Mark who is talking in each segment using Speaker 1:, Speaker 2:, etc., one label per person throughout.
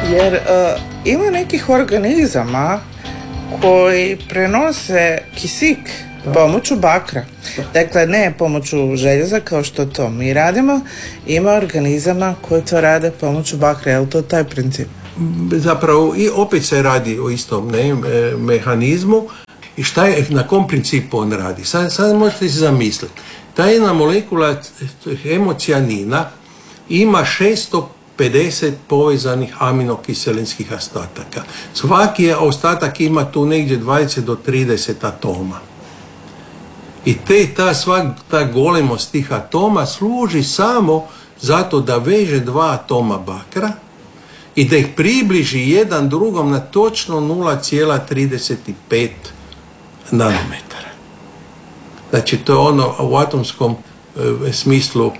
Speaker 1: Jer ima nekih organizama koji prenose kisik pomoću bakra. Dakle, ne pomoću željeza kao što to mi radimo. Ima organizama koji to rade pomoću bakra. Je li to taj princip?
Speaker 2: Zapravo i opet se radi o istom mehanizmu. I na kom principu on radi? Sad možete si zamisliti. Ta jedna molekula hemocijanina ima 650 povezanih aminokiselinskih ostataka. Svaki ostatak ima tu negdje 20 do 30 atoma. I ta golemost tih atoma služi samo zato da veže 2 atoma bakra i da ih približi jedan drugom na točno 0,35 nanometara. Znači, to je ono u atomskom smislu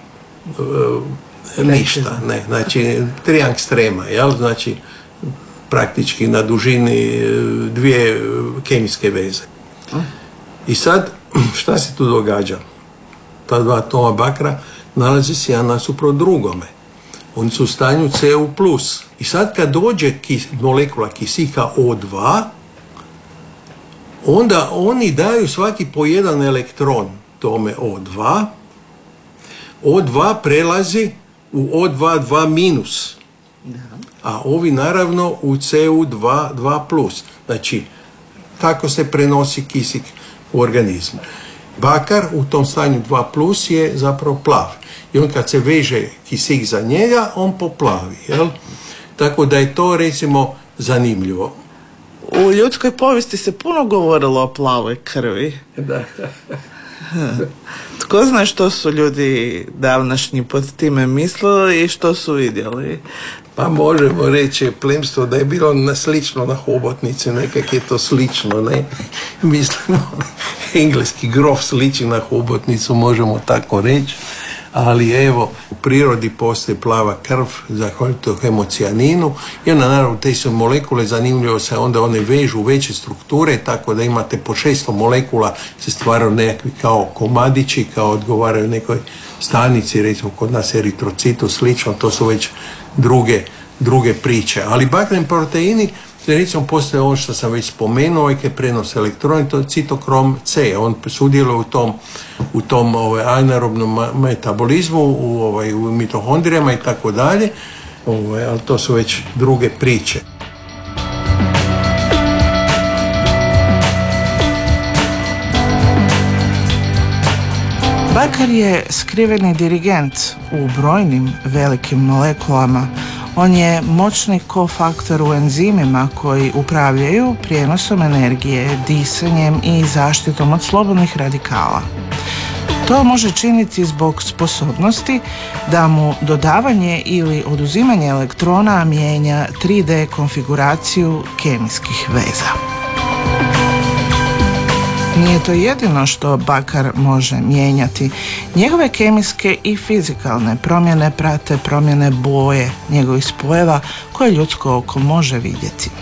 Speaker 2: ništa. Ne. Znači, 3 angstrema, jel? Znači, praktički na dužini 2 kemijske veze. I sad, šta se tu događa? Ta 2 atoma bakra nalazi se jedan nasuprot drugome. Oni su u stanju Cu+. I sad kad dođe molekula kisika O2, onda oni daju svaki po jedan elektron tome O2. O2 prelazi u O2 2-, a ovi naravno u Cu2 2+. Znači, tako se prenosi kisik u organizmu. Bakar u tom stanju 2+ je zapravo plav. I on kad se veže kisik za njega, on poplavi. Jel? Tako da je to, recimo, zanimljivo.
Speaker 1: U ljudskoj povijesti se puno govorilo o plavoj krvi.
Speaker 2: Da.
Speaker 1: Tko zna što su ljudi davnašnji pod time mislili i što su vidjeli?
Speaker 2: Pa možemo reći plemstvo da je bilo slično na hobotnici, nekak je to slično, ne? Mislimo, engleski grof sliči na hobotnicu, možemo tako reći. Ali evo, u prirodi postoji plava krv, zahvaljujući hemocijaninu, i onda naravno te su molekule, zanimljivo se onda one vežu u veće strukture, tako da imate po 600 molekula se stvaraju nekakvi kao komadići, kao odgovaraju nekoj stanici, recimo kod nas eritrocitu, slično, to su već druge priče. Ali bakreni proteini, recimo postoje ovo što sam već spomenuo, ovaj koji prenose elektroni, to je citokrom C, on sudjeluje u tom anaerobnom metabolizmu, u mitohondrijama i tako dalje, ali to su već druge priče.
Speaker 1: Bakar je skriveni dirigent u brojnim velikim molekulama. On je moćni kofaktor u enzimima koji upravljaju prijenosom energije, disanjem i zaštitom od slobodnih radikala. To može činiti zbog sposobnosti da mu dodavanje ili oduzimanje elektrona mijenja 3D konfiguraciju kemijskih veza. Nije to jedino što bakar može mijenjati. Njegove kemijske i fizikalne promjene prate promjene boje njegovih spojeva koje ljudsko oko može vidjeti.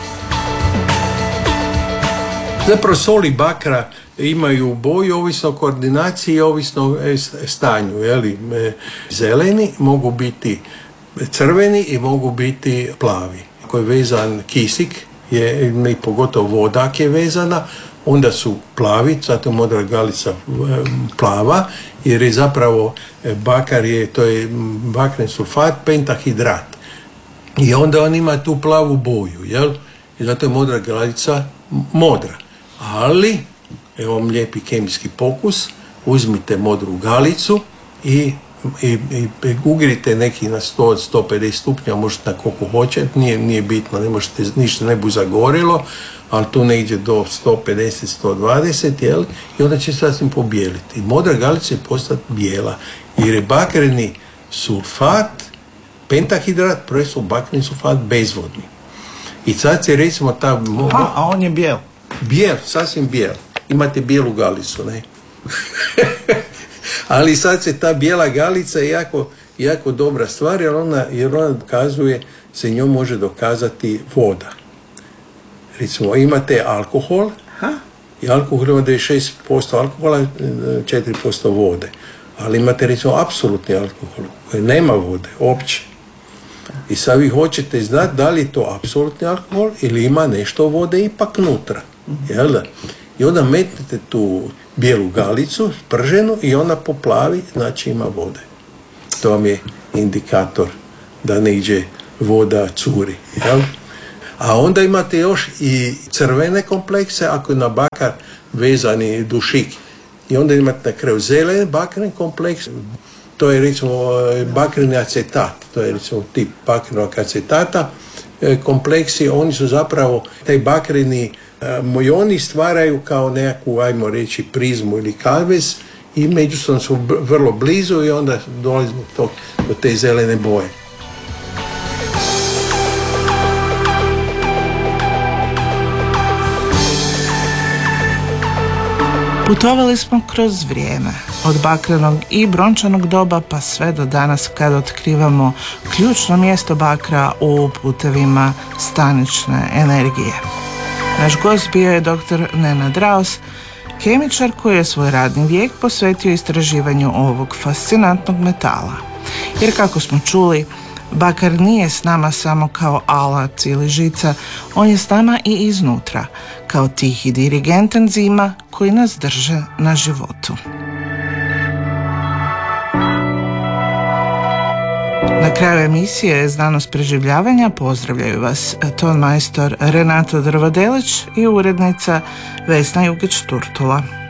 Speaker 2: Zapravo soli bakra imaju boju ovisno o koordinaciji i ovisno o stanju. Zeleni mogu biti crveni i mogu biti plavi. Ako je vezan kisik, i pogotovo vodak je vezana, onda su plavi, zato je modra galica plava, jer je zapravo bakar to je bakren sulfat, pentahidrat. I onda on ima tu plavu boju, jel? I zato je modra galica modra. Ali, evo vam lijepi kemijski pokus, uzmite modru galicu i ugrite neki na 100-150 stupnja, možete na koliko hoćete, nije bitno, ne možete, ništa ne bu zagorilo, ali tu negdje do 150-120, jel? I onda će sasvim pobijeliti. Modra galica će postati bijela, jer je bakreni sulfat, pentahidrat, proizvod bakreni sulfat bezvodni. I sad se recimo ta...
Speaker 1: A on je bijel?
Speaker 2: Bijel, sasvim bijel. Imate bijelu galicu, ne? Ali sad se ta bijela galica je jako dobra stvar, jer ona dokazuje, se njom može dokazati voda. Recimo, imate alkohol, i alkohol ima 96% alkohola, 4% vode. Ali imate, recimo, apsolutni alkohol, koji nema vode, opće. I sad vi hoćete znati da li je to apsolutni alkohol ili ima nešto vode ipak nutra. Jel da? I onda metnete tu bijelu galicu, prženu, i ona poplavi, znači ima vode. To vam je indikator da negdje voda curi. Jel? A onda imate još i crvene komplekse, ako je na bakar vezani dušik. I onda imate na kraju zeleni bakreni kompleks, to je recimo bakreni acetat, to je recimo tip bakrenog acetata. Kompleksi, oni su zapravo, taj bakreni mojoni stvaraju kao nekakvu, ajmo reći, prizmu ili kavez i međusobno su vrlo blizu i onda dolazimo do te zelene boje.
Speaker 1: Putovali smo kroz vrijeme, od bakrenog i brončanog doba pa sve do danas kad otkrivamo ključno mjesto bakra u putevima stanične energije. Naš gost bio je dr. Nenad Raos, kemičar koji je svoj radni vijek posvetio istraživanju ovog fascinantnog metala. Jer kako smo čuli, bakar nije s nama samo kao alat ili žica, on je s nama i iznutra, kao tihi dirigent enzima koji nas drže na životu. Na kraju emisije Znanost preživljavanja pozdravljaju vas ton majstor Renato Drvodelić i urednica Vesna Jukić-Turtula.